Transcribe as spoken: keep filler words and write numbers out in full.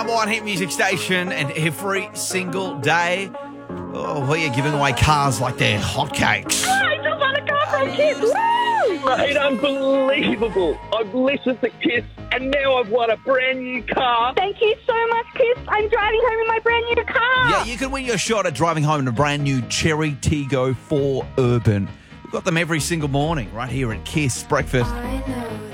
Number one hit music station, and every single day, oh, we are giving away cars like they're hotcakes. I just won a car from Kiss. Woo! Mate, unbelievable. I've listened to Kiss and now I've won a brand new car. Thank you so much, Kiss. I'm driving home in my brand new car. Yeah, you can win your shot at driving home in a brand new Cherry Tiggo four Urban. We've got them every single morning right here at Kiss Breakfast.